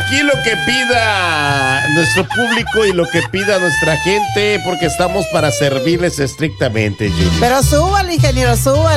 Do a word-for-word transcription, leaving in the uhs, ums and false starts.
aquí lo que pida nuestro público y lo que pida nuestra gente, porque estamos para servirles estrictamente, Junior. Pero súbale, ingeniero, súbale.